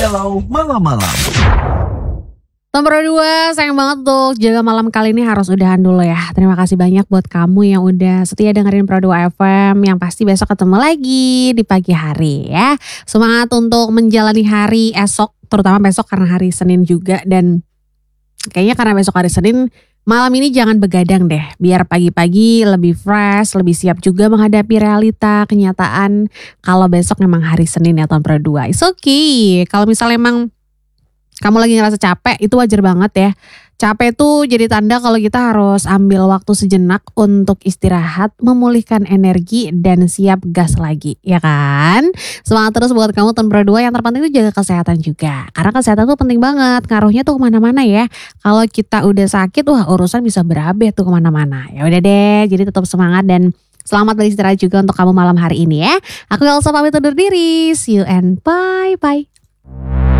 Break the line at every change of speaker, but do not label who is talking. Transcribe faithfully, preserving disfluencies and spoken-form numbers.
Galau malam-malam.
Nomor dua, sayang banget tuh jaga malam kali ini harus udahan dulu ya. Terima kasih banyak buat kamu yang udah setia dengerin Pro dua F M. Yang pasti besok ketemu lagi di pagi hari ya. Semangat untuk menjalani hari esok, terutama besok karena hari Senin juga. Dan kayaknya karena besok hari Senin, malam ini jangan begadang deh. Biar pagi-pagi lebih fresh, lebih siap juga menghadapi realita, kenyataan. Kalau besok memang hari Senin ya tahun Pro dua. It's okay. Kalau misalnya emang kamu lagi ngerasa capek, itu wajar banget ya. Capek tuh jadi tanda kalau kita harus ambil waktu sejenak untuk istirahat, memulihkan energi dan siap gas lagi, ya kan? Semangat terus buat kamu tahun Pro dua, yang terpenting itu jaga kesehatan juga. Karena kesehatan tuh penting banget, ngaruhnya tuh kemana-mana ya. Kalau kita udah sakit, wah urusan bisa berabe tuh kemana-mana. Ya udah deh, jadi tetap semangat dan selamat beristirahat juga untuk kamu malam hari ini ya. Aku Elsa pamit undur diri, see you and bye-bye.